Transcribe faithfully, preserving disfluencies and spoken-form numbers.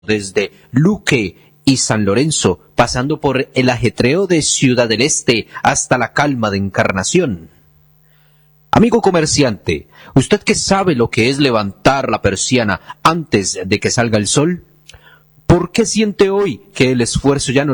desde Luque y San Lorenzo, pasando por el ajetreo de Ciudad del Este hasta la calma de Encarnación. Amigo comerciante, ¿usted qué sabe lo que es levantar la persiana antes de que salga el sol? ¿Por qué siente hoy que el esfuerzo ya no